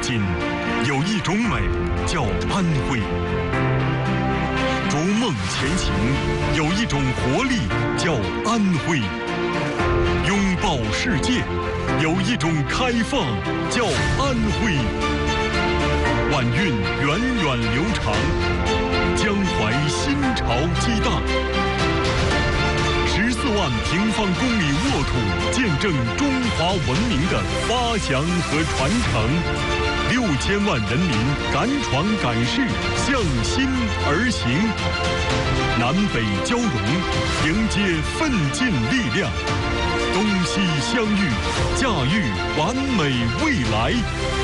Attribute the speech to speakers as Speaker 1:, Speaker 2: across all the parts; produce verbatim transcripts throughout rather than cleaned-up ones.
Speaker 1: 心，有一种美叫安徽；逐梦前行，有一种活力叫安徽；拥抱世界，有一种开放叫安徽。晚运源远流长，江淮新潮激荡。十四万平方公里沃土，见证中华文明的发祥和传承。六千万人民敢闯敢试，向心而行。南北交融，迎接奋进力量。东西相遇，驾驭完美未来。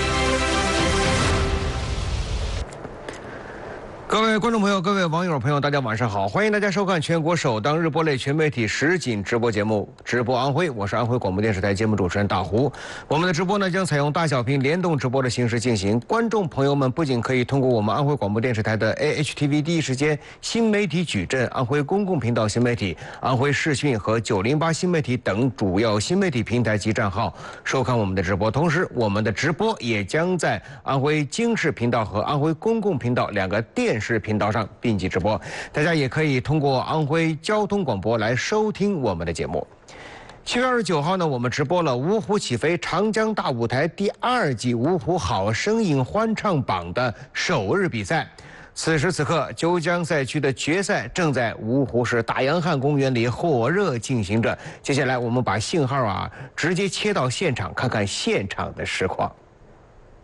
Speaker 2: 各位观众朋友，各位网友朋友，大家晚上好！欢迎大家收看全国首档日播类全媒体实景直播节目《直播安徽》，我是安徽广播电视台节目主持人大胡。我们的直播呢将采用大小屏联动直播的形式进行，观众朋友们不仅可以通过我们安徽广播电视台的 A H T V 第一时间新媒体矩阵、安徽公共频道新媒体、安徽视讯和九零八新媒体等主要新媒体平台及账号收看我们的直播，同时我们的直播也将在安徽经视频道和安徽公共频道两个电视频道上并机直播，大家也可以通过安徽交通广播来收听我们的节目。七月二十九号呢，我们直播了芜湖起飞长江大舞台第二季芜湖好声音欢唱榜的首日比赛。此时此刻，九江赛区的决赛正在芜湖市大洋汉公园里火热进行着。接下来，我们把信号啊直接切到现场，看看现场的实况。